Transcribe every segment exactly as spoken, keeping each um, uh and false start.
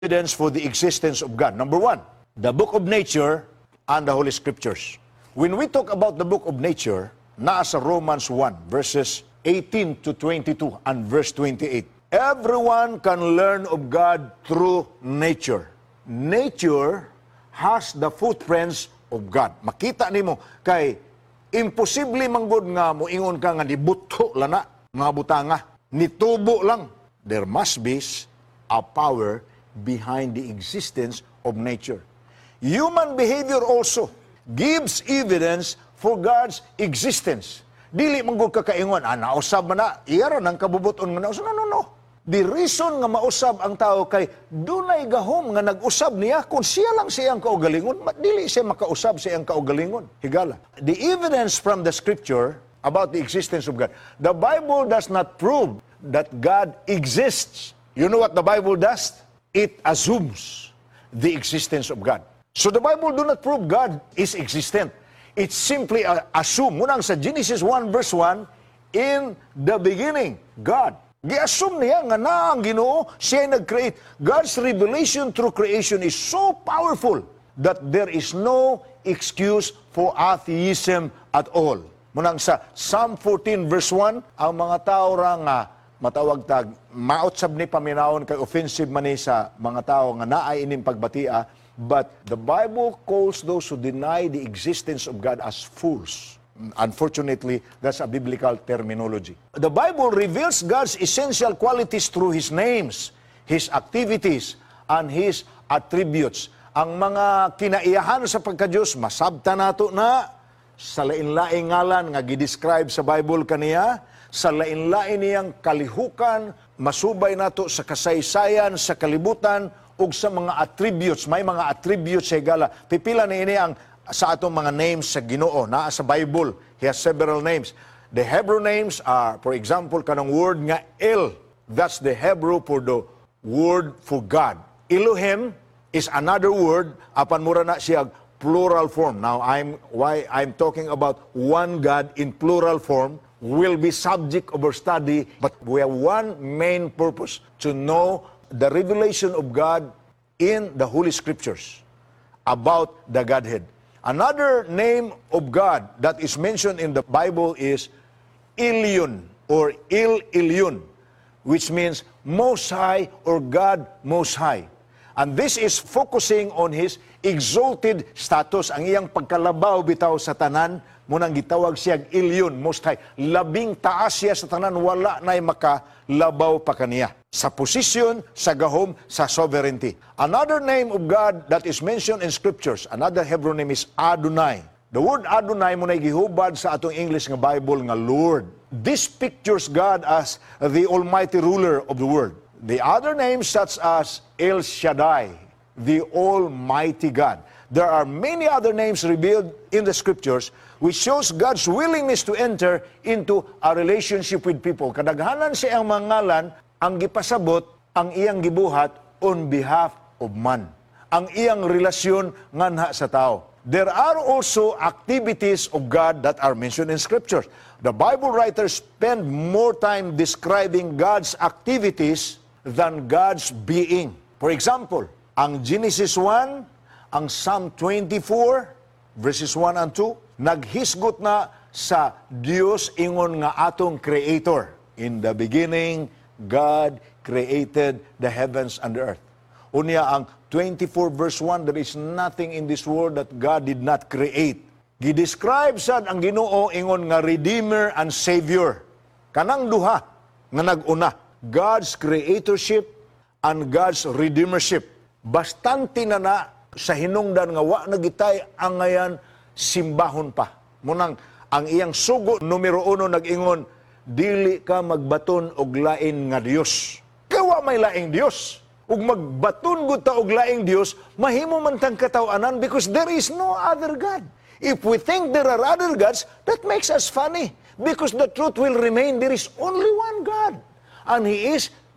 evidence for the existence of God. Number one, the book of nature and the Holy Scriptures. When we talk about the book of nature, nasa Romans one, verses eighteen to twenty-two and verse twenty-eight. Everyone can learn of God through nature. Nature has the footprints of God. Makita nimo kay imposible manggod nga moingon ka nga nibuto lana nga butanga, nitubo lang. There must be a power behind the existence of nature. Human behavior also gives evidence for God's existence. Dili manggod ka kaingon, ah, nausab man na, iyara ng kabubuton nga nausab. No, no, no. The reason nga mausab ang tao kay dunay gahom nga nag-usab niya kung siya lang siyang kaugalingon, dili siya makausab siyang kaugalingon. Higala. The evidence from the scripture about the existence of God. The Bible does not prove that God exists. You know what the Bible does? It assumes the existence of God. So the Bible do not prove God is existent. It simply uh, assume. Munang sa Genesis one verse one, in the beginning, God. Gi-assume niya nga na ang Ginoo, siya nag-create. God's revelation through creation is so powerful that there is no excuse for atheism at all. Munang sa Psalm fourteen verse one, ang mga tao ra nga matawag tag, mautsab ni paminawon kay offensive man ni sa mga tao nga naay ining pagbatia, but the Bible calls those who deny the existence of God as fools. Unfortunately, that's a biblical terminology. The Bible reveals God's essential qualities through His names, His activities, and His attributes. Ang mga kinaiyahan sa pagka-Diyos, masabta nato na sa lain-laing ngalan nga gidescribe sa Bible kaniya, sa lain-lain niyang kalihukan, masubay nato sa kasaysayan, sa kalibutan, ug sa mga attributes. May mga attributes sa higala. Pipila na ini ang sa atong mga names sa Ginoo. Naa sa Bible, He has several names. The Hebrew names are, for example, kanang word nga El. That's the Hebrew for the word for God. Elohim is another word, apan mura na siya plural form. Now, I'm why I'm talking about one God in plural form, will be subject of our study, but we have one main purpose, to know the revelation of God in the Holy Scriptures about the Godhead. Another name of God that is mentioned in the Bible is Elyon or Il Elyon, which means Most High or God Most High. And this is focusing on His exalted status, ang iyang pagkalabaw bitaw sa tanan, munang gitawag siya Elyon, Most High. Labing taas siya sa tanan, wala na'y makalabaw pa kaniya. Sa posisyon, sa gahom, sa sovereignty. Another name of God that is mentioned in Scriptures, another Hebrew name is Adonai. The word Adonai mo na'y gihubad sa atong English nga Bible nga Lord. This pictures God as the almighty ruler of the world. The other names such as El Shaddai, the Almighty God. There are many other names revealed in the Scriptures which shows God's willingness to enter into a relationship with people. Kadaghanan siya ang mga ngalan, ang gipasabot, ang iyang gibuhat on behalf of man. Ang iyang relasyon nganha sa tao. There are also activities of God that are mentioned in Scriptures. The Bible writers spend more time describing God's activities than God's being. For example, ang Genesis one, ang Psalm twenty-four, verses one and two, naghisgot na sa Dios ingon nga atong Creator. In the beginning, God created the heavens and the earth. Unya ang twenty-four verse one, there is nothing in this world that God did not create. Gidescribe sad ang Ginoo ingon nga Redeemer and Savior. Kanang duha nga nag-una, God's creatorship and God's redeemership. Bastante na na sa hinungdan nga wa nagitay ang ngayan simbahon pa. Munang ang iyang sugo numero uno nag-ingon, dili ka magbaton og lain nga Dios. Kawa may laing Dios. Ug magbaton gud ta og laing Dios, mahimo man tang kataw-anan because there is no other God. If we think there are other gods, that makes us funny because the truth will remain there is only one God. And He is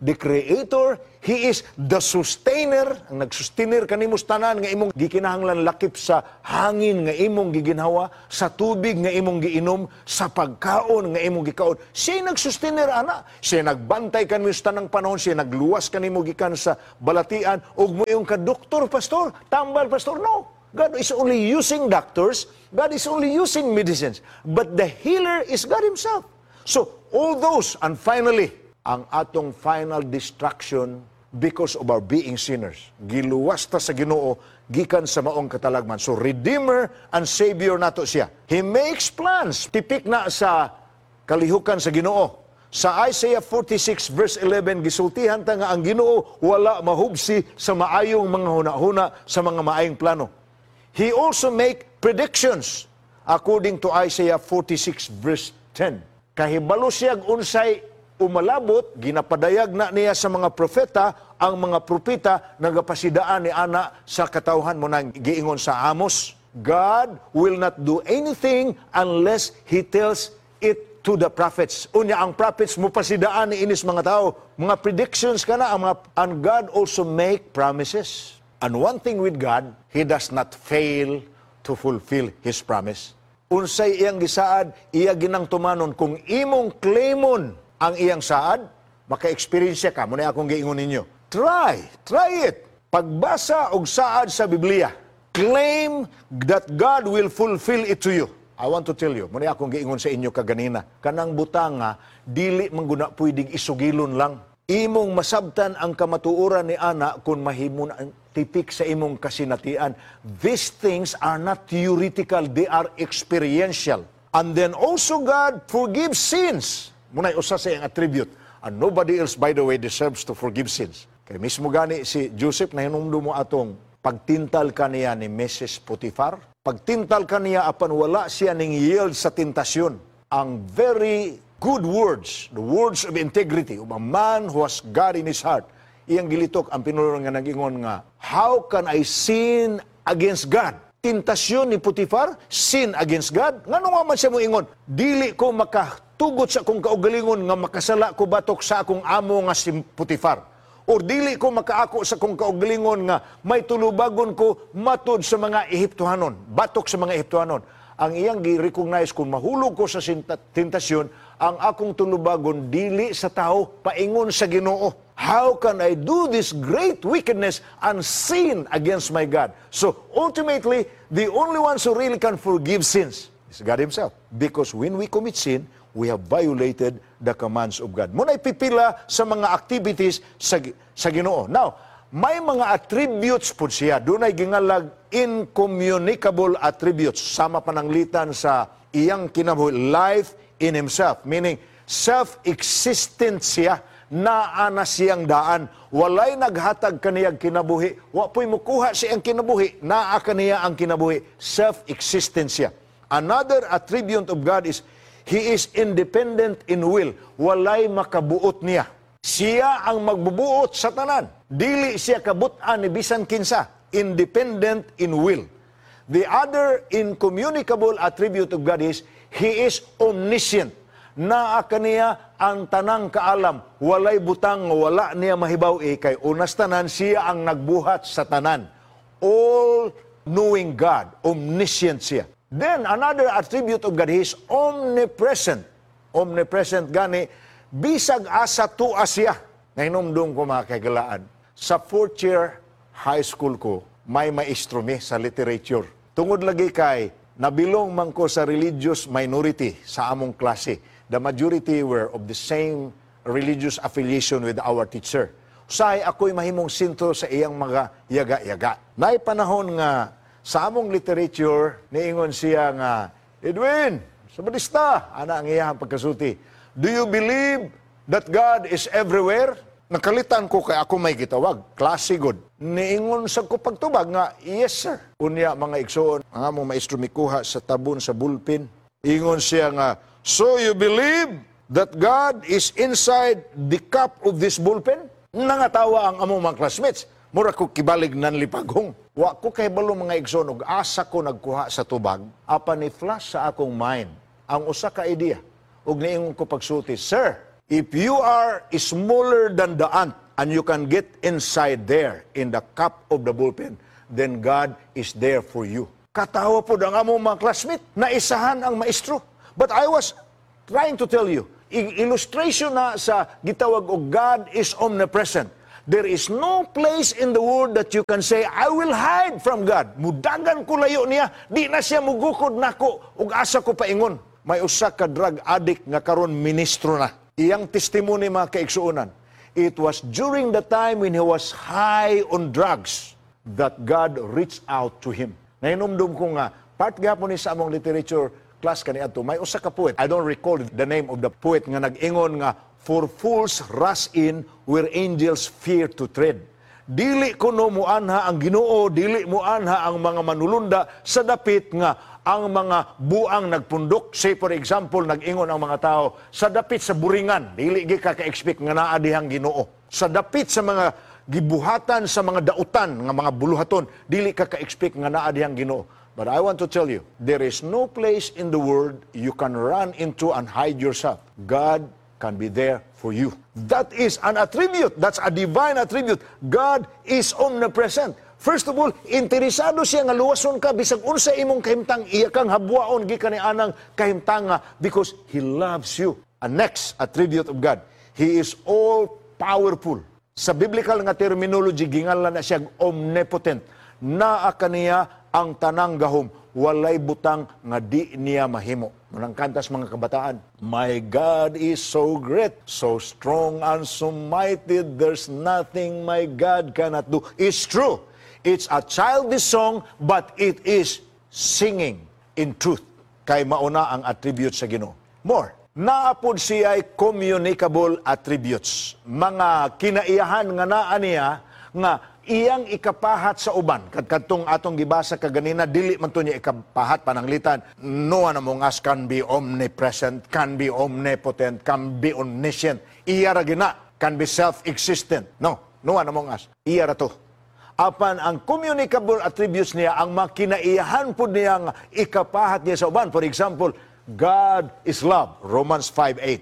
the creator, he is the sustainer, ang nagsustainer kanimo tanan nga imong gikinahanglan lakip sa hangin nga imong giginhawa, sa tubig nga imong giinom, sa pagkaon nga imong gikaon. Siya nagsustainer ana, siya nagbantay kanimo sa tanang panahon, siya nagluwas kanimo gikan sa balatian ug moyong ka doktor, pastor, tambal pastor, no. God is only using doctors, God is only using medicines, but the healer is God himself. So all those, and finally, ang atong final destruction because of our being sinners. Giluwas ta sa Ginoo gikan sa maong katalagman. So Redeemer and Savior nato siya. He makes plans. Tipik na sa kalihukan sa Ginoo. Sa Isaiah forty-six verse eleven gisultihan ta nga ang Ginoo wala mahubsi sa maayong mga hunahuna sa mga maayong plano. He also make predictions according to Isaiah forty-six verse ten. Kahibalo siya unsay umalabot, ginapadayag na niya sa mga propeta, ang mga propeta nagapasidaan ni ana sa katawhan mo nang giingon sa Amos. God will not do anything unless He tells it to the prophets. Unya ang prophets mo pasidaan ni inis mga tao. Mga predictions ka na, ang mga, and God also make promises. And one thing with God, He does not fail to fulfill His promise. Unsay iyang gisaad, iya ginang tumanon. Kung imong claimon ang iyang saad, maka-experience ka. Muna akong giingon ninyo. Try. Try it. Pagbasa og saad sa Biblia, claim that God will fulfill it to you. I want to tell you, muna akong giingon sa inyo kaganina, kanang butanga, dili mangguna pwedeng isugilon lang. Imong masabtan ang kamatuoran ni ana kung mahimon ang tipik sa imong kasinatian. These things are not theoretical, they are experiential. And then also God forgives sins. Muna'y usa sa iyang attribute. And nobody else, by the way, deserves to forgive sins. Kaya mismo gani si Joseph na hinumdo mo atong pagtintal kaniya ni Missus Potiphar. Pagtintal kaniya apan wala siya ning yield sa tentasyon. Ang very good words, the words of integrity of a man who has God in his heart. Iyang gilitok ang pinulong nga nag-ingon nga, how can I sin against God? Tentasyon ni Potiphar, sin against God. Nga nung man siya mo ingon, dili ko makatugot sa akong kaugalingon nga makasala ko batok sa akong amo nga si Potiphar. O dili ko makaako sa akong kaugalingon nga may tulubagon ko matod sa mga Ehiptohanon, batok sa mga Ehiptohanon. Ang iyang gi-recognize kung mahulog ko sa tentasyon, ang akong tulubagon dili sa tao, paingon sa Ginoo. How can I do this great wickedness and sin against my God? So ultimately, the only ones who really can forgive sins is God Himself. Because when we commit sin, we have violated the commands of God. Muna'y pipila sa mga activities sa, sa Ginoo. Now, may mga attributes po siya. Doon ay gingalag incommunicable attributes. Sama pananglitan sa iyang kinabuhi, life in Himself. Meaning, self-existent siya, naa na siyang daan. Walay naghatag kaniyang kinabuhi. Wa po'y mukuha siyang kinabuhi, naa kaniya ang kinabuhi. Self-existent siya. Another attribute of God is, He is independent in will. Walay makabuot niya. Siya ang magbubuot sa tanan. Dili siya kabutan ni bisan kinsa. Independent in will. The other incommunicable attribute of God is, He is omniscient. Naa kaniya ang tanang kaalam. Walay butang, wala niya mahibaw eh. Kay unas tanan, siya ang nagbuhat sa tanan. All-knowing God. Omniscient siya. Then, another attribute of God, He is omnipresent. Omnipresent gani, bisag asa tuas siya. Nahinumdum ko mga kagalaan. Sa fourth year high school ko, may maestro mi sa literature. Tungod lagi kay, nabilong man ko sa religious minority sa among klase. The majority were of the same religious affiliation with our teacher. Usahay ako'y mahimong sinto sa iyang mga yaga-yaga. Nay panahon nga, sa among literature, niingon siya nga, Edwin, sabadista, ana ang iyang pagkasuti. Do you believe that God is everywhere? Nakalitan ko kay ako may gitawag, klase good. Niingon sa ko pagtubag nga, yes sir. Unya mga igsoon, ang among maestro mikuha sa tabon sa bulpin. Ingon siya nga, so you believe that God is inside the cup of this bullpen? Nangatawa ang among mga classmates. Mura ko kibalig nan lipagong. Wa ko kay balo mga igsoon, ug asa ko nagkuha sa tubag, apan ni flash sa akong mind ang usa ka idea. Ug niingon ko pagsulti, sir, If you are smaller than the ant and you can get inside there in the cup of the bullpen, then God is there for you. Katawa po ang among mga classmate na isahan ang maestro. But I was trying to tell you, illustration na sa gitawag og God is omnipresent. There is no place in the world that you can say, I will hide from God. Mudagan ko layo niya, di na siya mugukod nako ug asa ko paingon. May usa ka drug addict nga karon ministro na. Iyang testimony mga kaigsuonan. It was during the time when he was high on drugs that God reached out to him. Nainumdum ko nga, part gapon ni sa among literature class kaniadto, may usa ka poet. I don't recall the name of the poet nga nag-ingon nga, for fools rush in where angels fear to tread. Dili kuno mo anha ang Ginoo, dili mo anha ang mga manulunda sa dapit nga ang mga buang nagpundok. Say for example, nag-ingon ang mga tao sa dapit sa buringan, dili gi ka ka-expect nga naa dihang Ginoo. Sa dapit sa mga gibuhatan sa mga dautan nga mga buluhaton, dili ka ka-expect nga naa dihang Ginoo. But I want to tell you, there is no place in the world you can run into and hide yourself. God can be there for you. That is an attribute. That's a divine attribute. God is omnipresent. First of all, interesado siya nga luwason ka bisag unsa imong kahimtang iya kang habwaon gikan ni anang kahimtanga because He loves you. And next attribute of God, He is all powerful. Sa biblical nga terminology gingalan na siya omnipotent. Naa kaniya ang tanang gahom, walay butang nga di niya mahimo. Munang kantas mga kabataan, my God is so great, so strong and so mighty, there's nothing my God cannot do. It's true. It's a childish song, but it is singing in truth. Kay mauna ang attributes sa Ginoo. More. Naapod siya'y communicable attributes. Mga kinaiyahan nga naa niya nga iyang ikapahat sa uban. Kadtong atong gibasa kaganina, dili man to niya ikapahat pananglitan. No one among us can be omnipresent, can be omnipotent, can be omniscient. Iya ra gina, can be self-existent. No, no one among us. Iya ra to. Apan ang communicable attributes niya, ang makinaiyahan po niya nga ikapahat niya sa uban. For example, God is love, Romans five eight.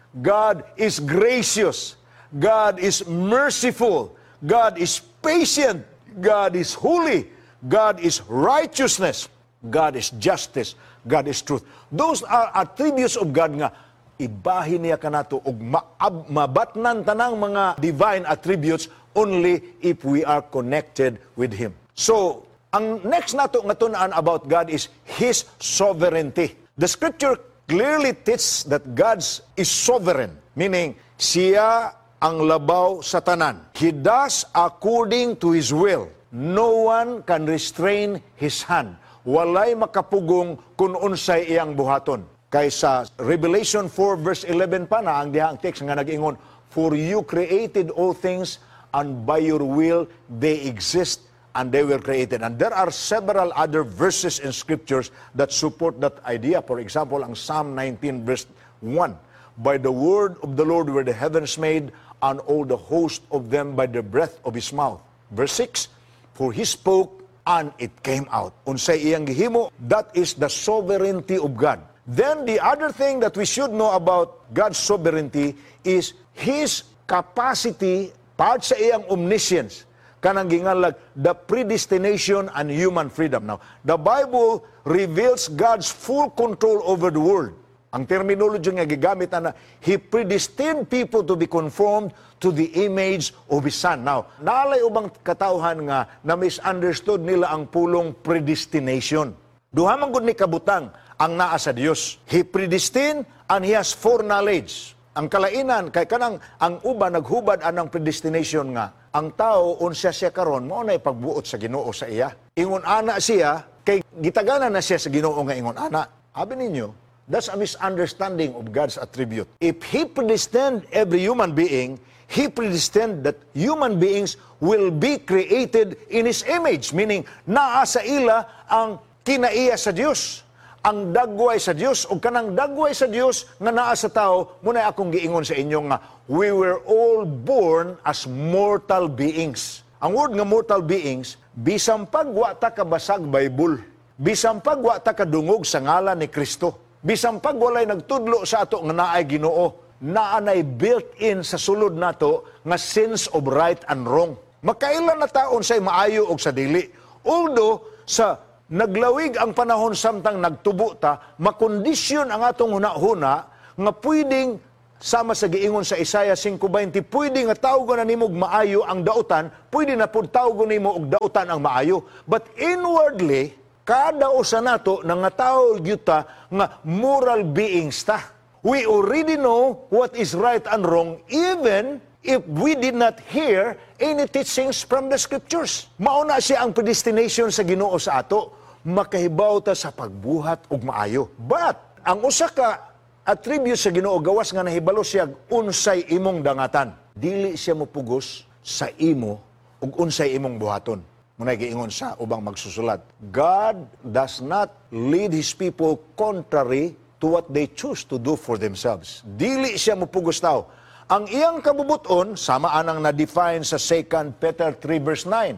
God is gracious. God is merciful. God is patient. God is holy. God is righteousness. God is justice. God is truth. Those are attributes of God nga ibahin niya kanato og mabatnan tanang mga divine attributes only if we are connected with Him. So, ang next nato nga tunaan about God is His sovereignty. The scripture clearly teaches that God is sovereign, meaning siya ang labaw sa tanan. He does according to His will. No one can restrain His hand. Walay makapugong kung unsay iyang buhaton. Kaysa Revelation four verse eleven pa na ang dihang text nga nag-ingon, for you created all things and by your will they exist and they were created. And there are several other verses in scriptures that support that idea. For example, ang Psalm nineteen verse one, by the word of the Lord were the heavens made, and all the host of them by the breath of His mouth. Verse six, for He spoke, and it came out. Unsay iyang gihimo, that is the sovereignty of God. Then the other thing that we should know about God's sovereignty is His capacity, part sa iyang omniscience, kanang gingalag, the predestination and human freedom. Now, the Bible reveals God's full control over the world. Ang terminology nga gigamit na, He predestined people to be conformed to the image of His Son. Now, naalay ubang katauhan nga na misunderstood nila ang pulong predestination. Duha man gud ni kabutang ang naa sa Dios. He predestined and He has foreknowledge. Ang kalainan kay kanang ang uban naghubad anang predestination nga ang tao unsa siya karon mao nay pagbuot sa Ginoo sa iya. Ingon ana siya kay gitaganan na siya sa Ginoo nga ingon ana. Abi ninyo, that's a misunderstanding of God's attribute. If He predestined every human being, He predestined that human beings will be created in His image, meaning naa sa ila ang kinaiya sa Dios, ang dagway sa Dios, o kanang dagway sa Dios nga naa sa tao. Muna akong giingon sa inyo nga we were all born as mortal beings. Ang word nga mortal beings, bisang pagwa ta kabasag Bible, bisang pagwa ta kadungog sa ngalan ni Kristo, bisang pag walay nagtudlo sa ato nga naay Ginoo, naanay built-in sa sulod nato nga sense of right and wrong. Makailan na taon say maayo og sa dili. Although sa naglawig ang panahon samtang nagtubo ta, makondisyon ang atong hunahuna nga pwedeng sama sa giingon sa Isaiah five twenty, pwede nga tawgon na nimo og maayo ang dautan, pwede na pud tawgon nimo og dautan ang maayo. But inwardly, kada usa nato nangatawag gyud ta nga moral beings ta. We already know what is right and wrong even if we did not hear any teachings from the scriptures. Mauna siya ang predestination sa Ginoo sa ato, makahibaw ta sa pagbuhat og maayo. But ang usa ka attribute sa Ginoo gawas nga nahibalo siya unsay imong dangatan. Dili siya mopugos sa imo ug unsay imong buhaton. Muna giingon sa ubang magsusulat, God does not lead His people contrary to what they choose to do for themselves. Dili siya mopugos tao. Ang iyang kabubuton, sama anang na-define sa Second Peter three verse nine,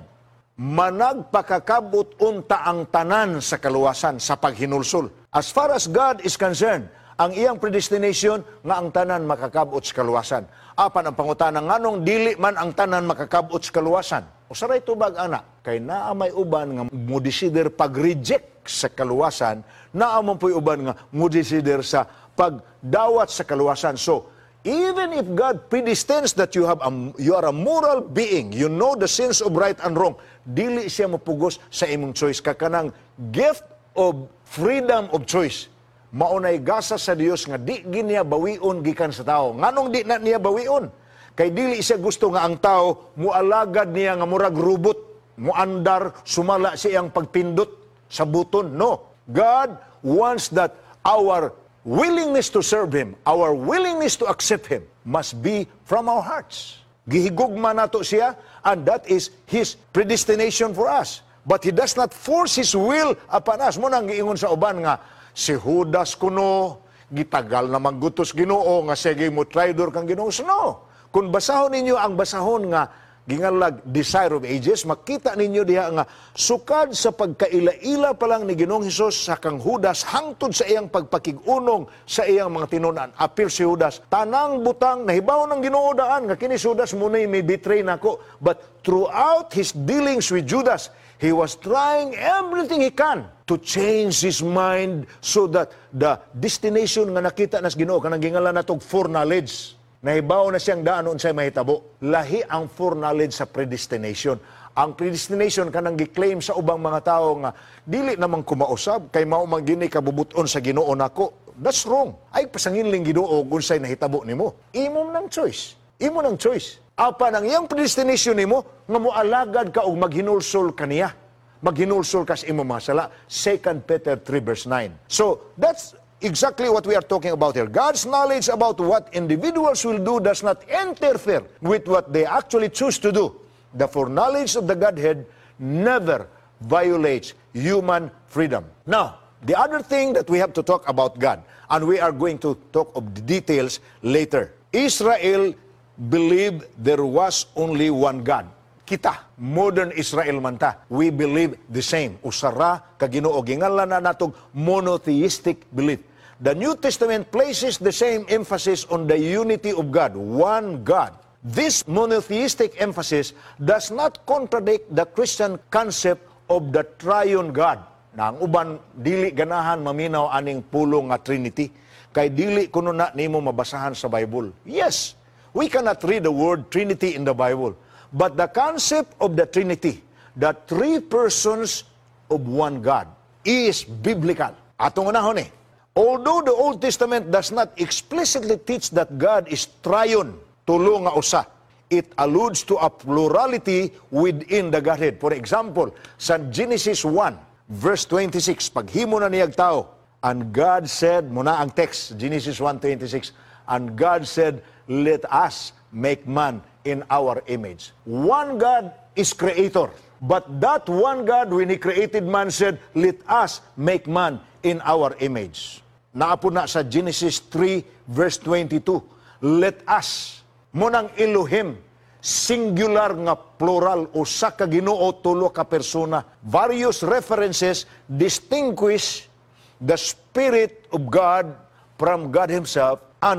managpakakabot unta ang tanan sa kaluwasan sa paghinulsol. As far as God is concerned, ang iyang predestination nga ang tanan makakabot sa kaluwasan. Apan ang pangutana nganong dili man ang tanan makakabot sa kaluwasan. O saray tubag ana, kay naa may uban nga mo desider pag-reject sa kaluwasan, naa man po'y uban nga mo desider sa pagdawat sa kaluwasan. So, even if God predestines that you have a, you are a moral being, you know the sense of right and wrong, dili siya mapugos sa imong choice. Kakanang gift of freedom of choice. Maunay gasa sa Dios nga di giniya bawion gikan sa tao. Nganong di na niya bawion? Kay dili siya gusto nga ang tao mualagad niya nga murag robot, muandar, sumala siyang pagpindot sa buton. No. God wants that our willingness to serve Him, our willingness to accept Him must be from our hearts. Gihigugma nato siya, and that is His predestination for us. But He does not force His will upon us. Muna ang giingon sa uban nga, si Judas kuno, gitagal na maggutos Ginoo, nga sige mo traidor kang Ginoo. No. Kung basahon ninyo ang basahon nga gingalag Desire of Ages, makita ninyo diha nga sukad sa pagkaila-ila pa lang ni Ginoong Hesus sa kang Judas hangtod sa iyang pagpakig-unong sa iyang mga tinunan. Apil si Judas, tanang butang nahibaw ng Ginoo daan nga kini si Judas munay may betray nako. But throughout his dealings with Judas, he was trying everything he can to change his mind so that the destination nga nakita nas Ginoo kanang gingalan natog foreknowledge. Nahibaw na siyang daan unsay mahitabo. Lahi ang foreknowledge sa predestination. Ang predestination kanang gi-claim sa ubang mga tao nga dili namang kumausab kay mao man gini kabubuton sa Ginoo nako. That's wrong. Ay pasanginling Ginoo unsay nahitabo nimo. Imo nang choice. Imo nang choice. Apan ang iyang predestination nimo nga moalagad ka og maghinulsol kaniya. Maghinulsol ka sa imo mga sala. Second Peter three verse nine. So that's exactly what we are talking about here. God's knowledge about what individuals will do does not interfere with what they actually choose to do. The foreknowledge of the Godhead never violates human freedom. Now, the other thing that we have to talk about God, and we are going to talk of the details later. Israel believed there was only one God. Kita, modern Israel man ta, we believe the same. Usara, kaginoo, gingalan na natong monotheistic belief. The New Testament places the same emphasis on the unity of God, one God. This monotheistic emphasis does not contradict the Christian concept of the triune God. Na ang uban, dili ganahan maminaw aning pulong nga Trinity. Kay dili kuno na nimo mabasahan sa Bible. Yes, we cannot read the word Trinity in the Bible. But the concept of the Trinity, the three persons of one God, is biblical. Atong unahon eh. Although the Old Testament does not explicitly teach that God is triune, tulo nga usa, it alludes to a plurality within the Godhead. For example, sa Genesis one, verse twenty-six, paghimo na niyag tao, and God said, muna ang text, Genesis one twenty-six, and God said, let us make man in our image. One God is creator. But that one God, when He created man, said, let us make man in our image. Naapo na sa Genesis three, verse twenty-two. Let us, munang Elohim, singular nga plural, usa ka Ginoo, tulo ka persona. Various references distinguish the Spirit of God from God Himself, and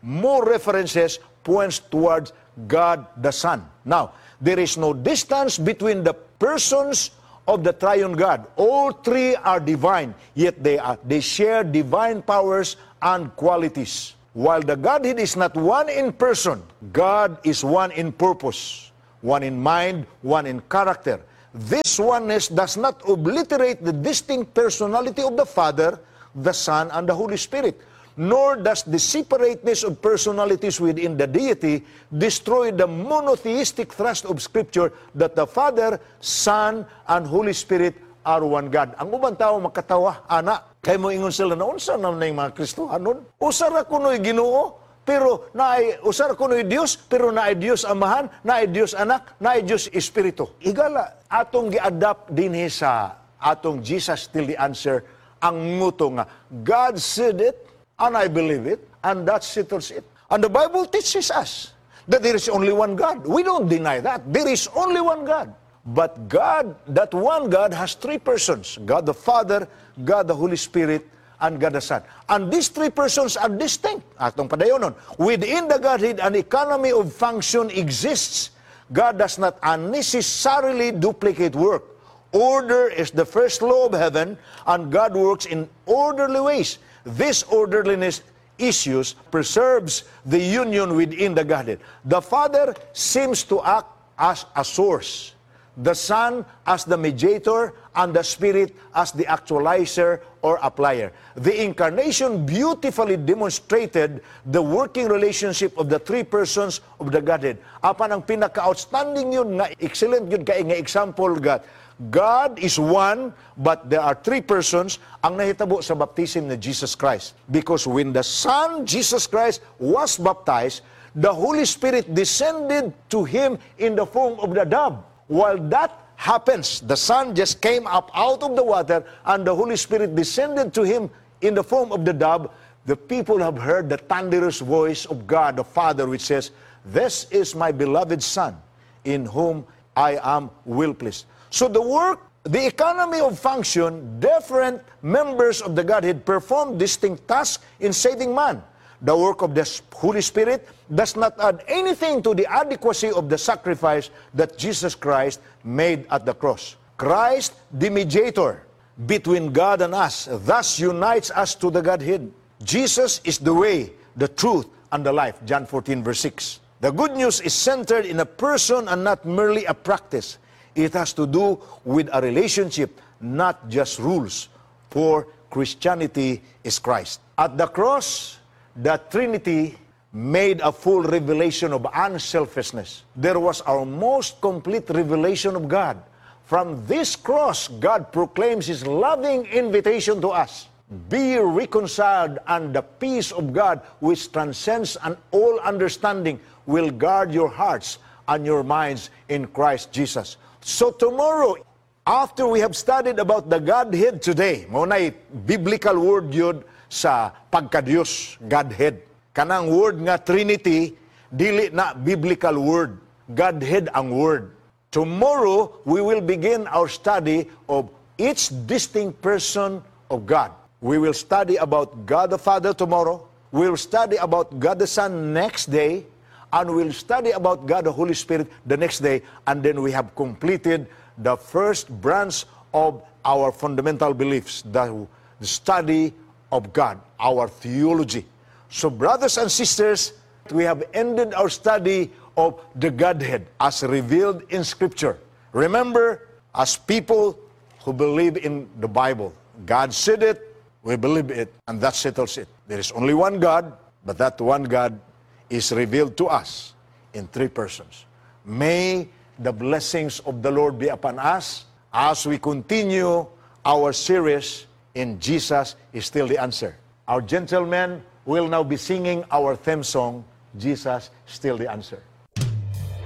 more references points towards God the Son. Now, there is no distance between the persons of the triune God. All three are divine, yet they are they share divine powers and qualities. While the Godhead is not one in person, God is one in purpose, one in mind, one in character. This oneness does not obliterate the distinct personality of the Father, the Son, and the Holy Spirit. Nor does the separateness of personalities within the deity destroy the monotheistic thrust of Scripture that the Father, Son, and Holy Spirit are one God. Ang ubang tao makatawa, ana, kay mo ingon sila na unsa na yung mga Kristohanon? Usara kuno'y Ginoo, pero naay usara kuno'y Dios, pero naay Dios Amahan, naay Dios Anak, naay Dios Espiritu. Igala, atong gi-adapt dinhi sa atong Jesus Still the Answer, ang nguto nga, God said it, and I believe it, and that settles it. And the Bible teaches us that there is only one God. We don't deny that. There is only one God. But God, that one God has three persons. God the Father, God the Holy Spirit, and God the Son. And these three persons are distinct. Atong padayonon. Within the Godhead, an economy of function exists. God does not unnecessarily duplicate work. Order is the first law of heaven, and God works in orderly ways. This orderliness issues preserves the union within the Godhead. The Father seems to act as a source, the Son as the mediator, and the Spirit as the actualizer or applier. The Incarnation beautifully demonstrated the working relationship of the three persons of the Godhead. Apan ang pinaka-outstanding yun, nga excellent yun, kaya nga example, God, God is one, but there are three persons ang nahitabo sa baptism ni Jesus Christ. Because when the Son, Jesus Christ, was baptized, the Holy Spirit descended to Him in the form of the dove. While that happens, the Son just came up out of the water, and the Holy Spirit descended to Him in the form of the dove. The people have heard the thunderous voice of God, the Father, which says, "This is my beloved Son, in whom I am well pleased." So the work, the economy of function, different members of the Godhead perform distinct tasks in saving man. The work of the Holy Spirit does not add anything to the adequacy of the sacrifice that Jesus Christ made at the cross. Christ, the mediator between God and us, thus unites us to the Godhead. Jesus is the way, the truth, and the life. John fourteen, verse six. The good news is centered in a person and not merely a practice. It has to do with a relationship, not just rules. For Christianity is Christ. At the cross, the Trinity made a full revelation of unselfishness. There was our most complete revelation of God. From this cross, God proclaims His loving invitation to us. Be reconciled, and the peace of God, which transcends an all understanding, will guard your hearts and your minds in Christ Jesus. So tomorrow, after we have studied about the Godhead today, maunay biblical word yun sa pagka-Diyos, Godhead. Kanang word nga Trinity, dili na biblical word. Godhead ang word. Tomorrow, we will begin our study of each distinct person of God. We will study about God the Father tomorrow. We will study about God the Son next day. And we'll study about God the Holy Spirit the next day. And then we have completed the first branch of our fundamental beliefs, the, the study of God, our theology. So brothers and sisters, we have ended our study of the Godhead as revealed in Scripture. Remember, as people who believe in the Bible, God said it, we believe it, and that settles it. There is only one God, but that one God is revealed to us in three persons. May the blessings of the Lord be upon us as we continue our series in Jesus is Still the Answer. Our gentlemen will now be singing our theme song, Jesus Still the Answer.